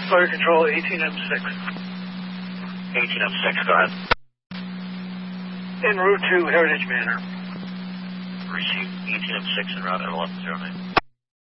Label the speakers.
Speaker 1: Fire Control, 18M6.
Speaker 2: 18M6, go ahead.
Speaker 1: En route to Heritage Manor.
Speaker 2: Receive 18M6 en route at 1109.